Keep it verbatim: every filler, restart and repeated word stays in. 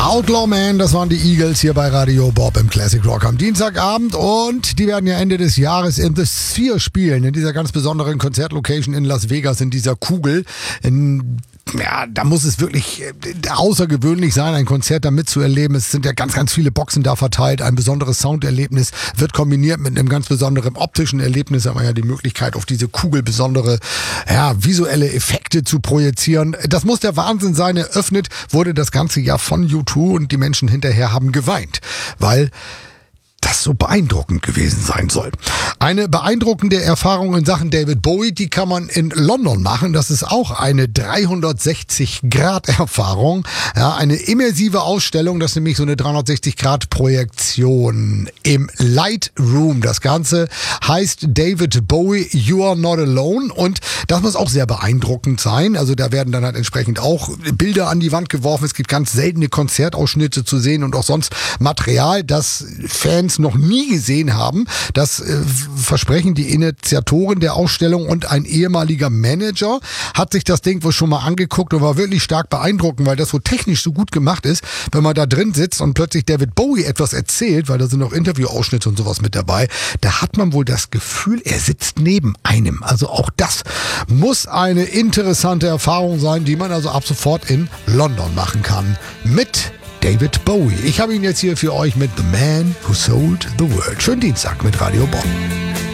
Outlaw Man, das waren die Eagles hier bei Radio Bob im Classic Rock am Dienstagabend und die werden ja Ende des Jahres in The Sphere spielen, in dieser ganz besonderen Konzertlocation in Las Vegas, in dieser Kugel. In Ja, da muss es wirklich außergewöhnlich sein, ein Konzert da mitzuerleben. Es sind ja ganz, ganz viele Boxen da verteilt. Ein besonderes Sounderlebnis wird kombiniert mit einem ganz besonderen optischen Erlebnis. Da hat man ja die Möglichkeit, auf diese Kugel besondere, ja, visuelle Effekte zu projizieren. Das muss der Wahnsinn sein. Eröffnet wurde das ganze Jahr von U zwei und die Menschen hinterher haben geweint, weil das so beeindruckend gewesen sein soll. Eine beeindruckende Erfahrung in Sachen David Bowie, die kann man in London machen. Das ist auch eine dreihundertsechzig Grad Erfahrung. Ja, eine immersive Ausstellung, das ist nämlich so eine dreihundertsechzig Grad Projektion im Light Room. Das Ganze heißt David Bowie, You Are Not Alone. Und das muss auch sehr beeindruckend sein. Also da werden dann halt entsprechend auch Bilder an die Wand geworfen. Es gibt ganz seltene Konzertausschnitte zu sehen und auch sonst Material, das Fans noch nie gesehen haben. Das äh, versprechen die Initiatoren der Ausstellung und ein ehemaliger Manager hat sich das Ding wohl schon mal angeguckt und war wirklich stark beeindruckend, weil das so technisch so gut gemacht ist, wenn man da drin sitzt und plötzlich David Bowie etwas erzählt, weil da sind auch Interviewausschnitte und sowas mit dabei. Da hat man wohl das Gefühl, er sitzt neben einem. Also auch das muss eine interessante Erfahrung sein, die man also ab sofort in London machen kann. Mit David Bowie. Ich habe ihn jetzt hier für euch mit The Man Who Sold the World. Schönen Dienstag mit Radio Bob.